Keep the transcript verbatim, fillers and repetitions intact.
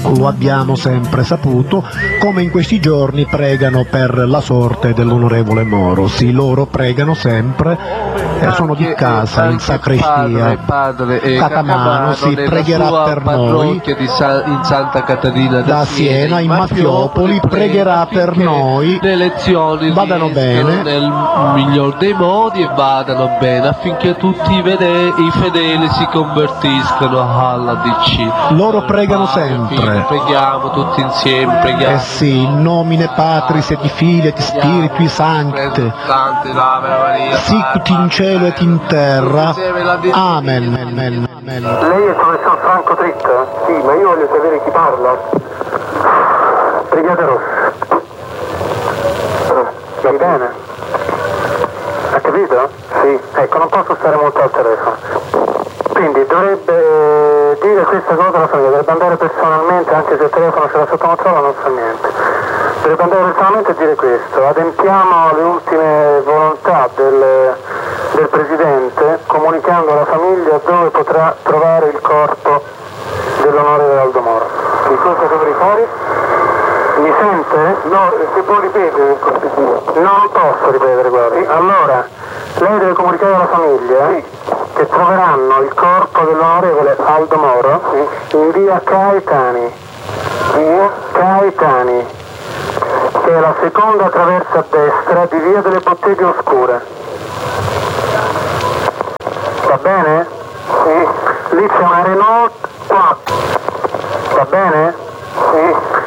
lo abbiamo sempre saputo, come in questi giorni pregano per la sorte dell'onorevole Moro. Sì, loro pregano sempre, eh, sono di casa in sacrestia. Padre, padre eh, Catamano si pregherà per noi, di Sa- in Santa Caterina da, da Siena, in Maffiopoli, pregherà per noi, le elezioni vadano bene nel miglior dei modi e vadano bene, affinché tutti i, vede- i fedeli si convertiscano alla D C. Loro pregano Padre, sempre. Figlio, preghiamo tutti insieme, preghiamo. Eh sì, in nomine Patris et Filii et Spiritui Sancte, sicut in cielo et in terra. Amen. Amen. Amen. Lei è il professor Franco Tritta? Sì, ma io voglio sapere chi parla. Brigata Rossa. Va bene? Ha capito? Sì. Ecco, non posso stare molto al telefono. Quindi dovrebbe dire questa cosa alla famiglia, dovrebbe andare personalmente, anche se il telefono ce l'ha sotto controllo non fa niente. Dovrebbe andare personalmente a dire questo. Adempiamo alle ultime volontà del, del Presidente, comunicando alla famiglia dove potrà trovare il corpo dell'onorevole Aldo Moro. Che cosa dovrei fare? Mi sente? No, se può ripetere per cortesia. Non posso ripetere, guardi. Allora, lei deve comunicare alla famiglia sì. che troveranno il corpo dell'onorevole Aldo Moro sì. in via Caetani. Via Caetani, che è la seconda traversa a destra di via delle Botteghe Oscure. Va bene? Sì. Lì c'è una Renault quattro. Va bene? Sì.